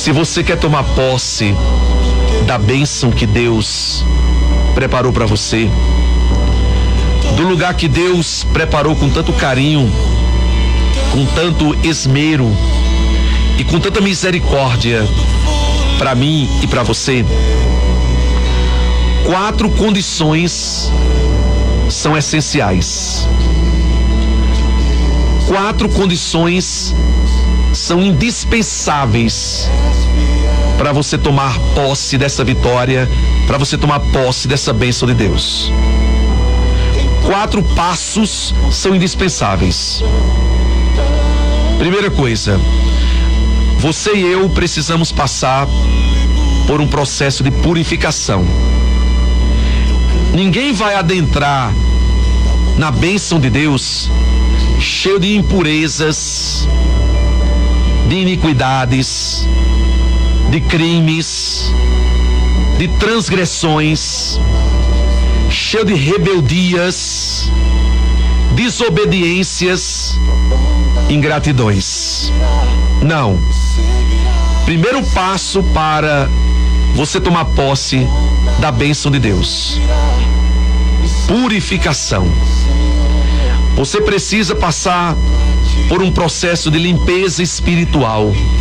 Se você quer tomar posse da bênção que Deus preparou para você, do lugar que Deus preparou com tanto carinho, com tanto esmero e com tanta misericórdia para mim e para você, 4 condições são essenciais. 4 condições são indispensáveis para você tomar posse dessa vitória, para você tomar posse dessa bênção de Deus. 4 passos são indispensáveis. Primeira coisa, você e eu precisamos passar por um processo de purificação. Ninguém vai adentrar na bênção de Deus cheio de impurezas, de iniquidades, de crimes, de transgressões, cheio de rebeldias, desobediências, ingratidões. Não. Primeiro passo para você tomar posse da bênção de Deus: purificação. Você precisa passar por um processo de limpeza espiritual.